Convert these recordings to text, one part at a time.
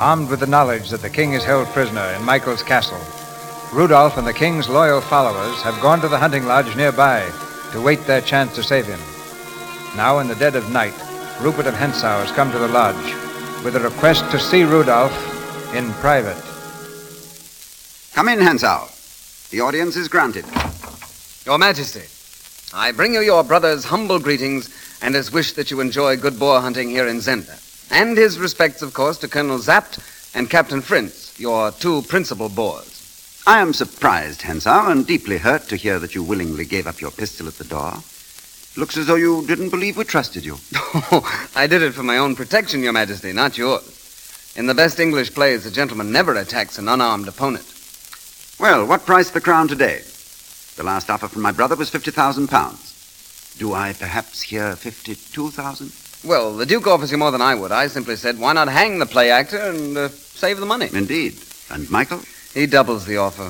Armed with the knowledge that the king is held prisoner in Michael's castle, Rudolph and the king's loyal followers have gone to the hunting lodge nearby to wait their chance to save him. Now, in the dead of night, Rupert of Hentzau has come to the lodge with a request to see Rudolph in private. Come in, Hentzau. The audience is granted. Your Majesty, I bring you your brother's humble greetings and his wish that you enjoy good boar hunting here in Zenda. And his respects, of course, to Colonel Zapt and Captain Fritz, your two principal boars. I am surprised, Hentzau, and deeply hurt to hear that you willingly gave up your pistol at the door. Looks as though you didn't believe we trusted you. Oh, I did it for my own protection, Your Majesty, not yours. In the best English plays, a gentleman never attacks an unarmed opponent. Well, what price the crown today? The last offer from my brother was £50,000. Do I perhaps hear 52,000? Well, the Duke offers you more than I would. I simply said, why not hang the play actor and save the money? Indeed. And Michael? He doubles the offer.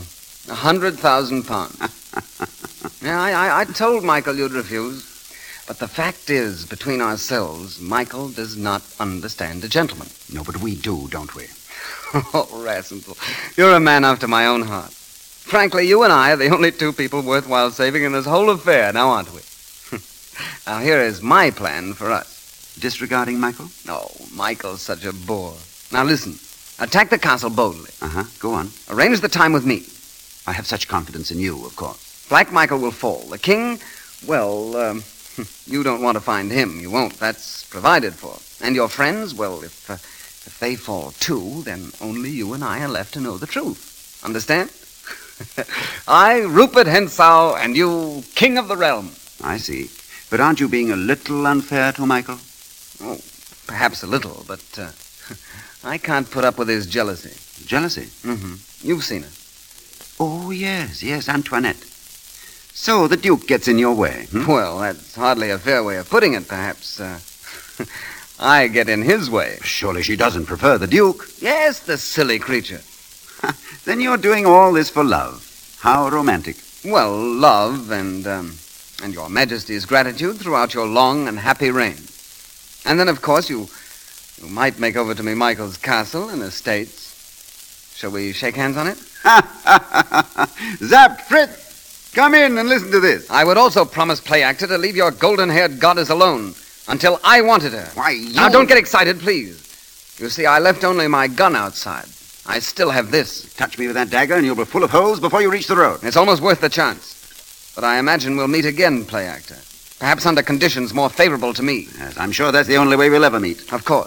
£100,000. Yeah, I told Michael you'd refuse. But the fact is, between ourselves, Michael does not understand a gentleman. No, but we do, don't we? Oh, Rassenthal, you're a man after my own heart. Frankly, you and I are the only two people worthwhile saving in this whole affair, now aren't we? Now, here is my plan for us. Disregarding Michael? Oh, Michael's such a bore. Now, listen. Attack the castle boldly. Go on. Arrange the time with me. I have such confidence in you, of course. Black Michael will fall. The king, well, you don't want to find him. You won't. That's provided for. And your friends, well, if they fall too, then only you and I are left to know the truth. Understand? I, Rupert Hentzau, and you, king of the realm. I see. But aren't you being a little unfair to Michael? Oh, perhaps a little, but I can't put up with his jealousy. Jealousy? Mm-hmm. You've seen it. Oh, yes, Antoinette. So the Duke gets in your way, Well, that's hardly a fair way of putting it, perhaps. I get in his way. Surely she doesn't prefer the Duke. Yes, the silly creature. Then you're doing all this for love. How romantic. Well, love and your Majesty's gratitude throughout your long and happy reign. And then, of course, you might make over to me Michael's castle and estates. Shall we shake hands on it? Zapt, Fritz, come in and listen to this. I would also promise, play actor, to leave your golden-haired goddess alone until I wanted her. Why, you... Now, don't get excited, please. You see, I left only my gun outside. I still have this. Touch me with that dagger and you'll be full of holes before you reach the road. It's almost worth the chance. But I imagine we'll meet again, play actor. Perhaps under conditions more favorable to me. Yes, I'm sure that's the only way we'll ever meet. Of course.